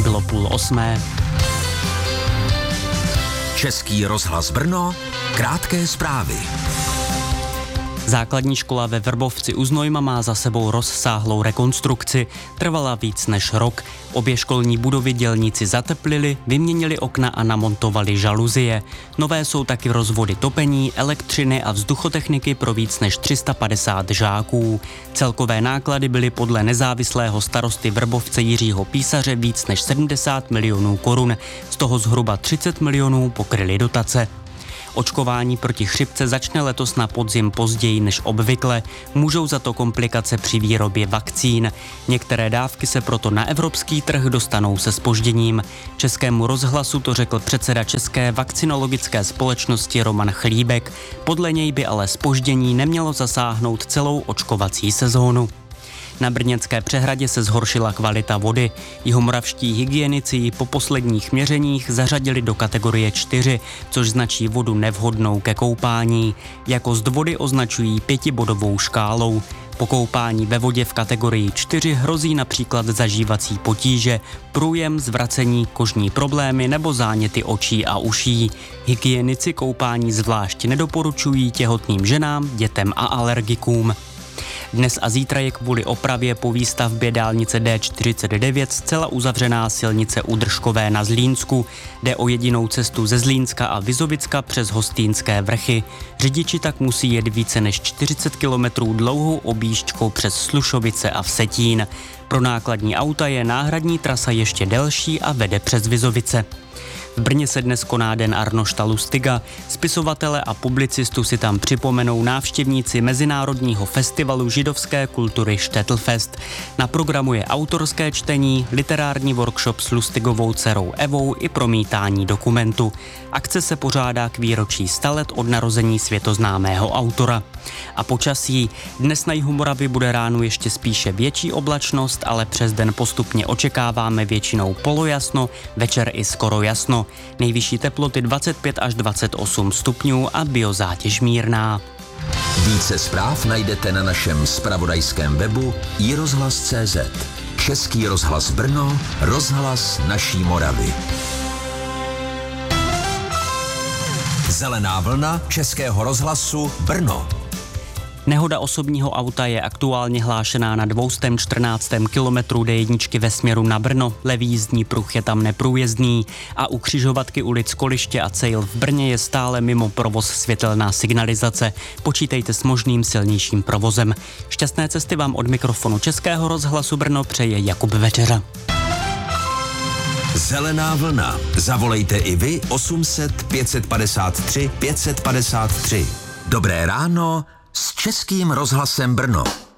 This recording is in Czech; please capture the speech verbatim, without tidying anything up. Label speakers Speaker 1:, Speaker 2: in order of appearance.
Speaker 1: bylo půl osmé.
Speaker 2: Český rozhlas Brno, krátké zprávy.
Speaker 1: Základní škola ve Vrbovci u Znojma má za sebou rozsáhlou rekonstrukci. Trvala víc než rok. Obě školní budovy dělníci zateplili, vyměnili okna a namontovali žaluzie. Nové jsou taky rozvody topení, elektřiny a vzduchotechniky pro víc než tři sta padesát žáků. Celkové náklady byly podle nezávislého starosty Vrbovce Jiřího Písaře víc než sedmdesát milionů korun. Z toho zhruba třicet milionů pokryly dotace. Očkování proti chřipce začne letos na podzim později než obvykle. Můžou za to komplikace při výrobě vakcín. Některé dávky se proto na evropský trh dostanou se zpožděním. Českému rozhlasu to řekl předseda České vakcinologické společnosti Roman Chlíbek. Podle něj by ale zpoždění nemělo zasáhnout celou očkovací sezónu. Na Brněnské přehradě se zhoršila kvalita vody. Jihomoravští hygienici ji po posledních měřeních zařadili do kategorie čtyři, což značí vodu nevhodnou ke koupání. Jakost vody označují pětibodovou škálou. Po koupání ve vodě v kategorii čtyři hrozí například zažívací potíže, průjem, zvracení, kožní problémy nebo záněty očí a uší. Hygienici koupání zvlášť nedoporučují těhotným ženám, dětem a alergikům. Dnes a zítra je kvůli opravě po výstavbě dálnice D čtyřicet devět zcela uzavřená silnice u Držkové na Zlínsku. Jde o jedinou cestu ze Zlínska a Vizovicka přes Hostýnské vrchy. Řidiči tak musí jet více než čtyřicet kilometrů dlouhou objížďkou přes Slušovice a Vsetín. Pro nákladní auta je náhradní trasa ještě delší a vede přes Vizovice. V Brně se dnes koná den Arnošta Lustiga. Spisovatele a publicistu si tam připomenou návštěvníci Mezinárodního festivalu židovské kultury Štettlfest. Na programu je autorské čtení, literární workshop s Lustigovou dcerou Evou i promítání dokumentu. Akce se pořádá k výročí sta let od narození světoznámého autora. A počasí. Dnes na jihu Moravy bude ráno ještě spíše větší oblačnost, ale přes den postupně očekáváme většinou polojasno, večer i skoro jasno. Nejvyšší teploty dvacet pět až dvacet osm stupňů a biozátěž mírná.
Speaker 2: Více zpráv najdete na našem zpravodajském webu i rozhlas tečka cé zet. Český rozhlas Brno, rozhlas naší Moravy. Zelená vlna Českého rozhlasu Brno.
Speaker 1: Nehoda osobního auta je aktuálně hlášená na dvě stě čtrnáct kilometrů D jedna ve směru na Brno, levý jízdní pruh je tam neprůjezdný a u křižovatky ulic Koliště a Cejl v Brně je stále mimo provoz světelná signalizace. Počítejte s možným silnějším provozem. Šťastné cesty vám od mikrofonu Českého rozhlasu Brno přeje Jakub Večeřa.
Speaker 2: Zelená vlna. Zavolejte i vy osm set pět padesát tři pět padesát tři. Dobré ráno s Českým rozhlasem Brno.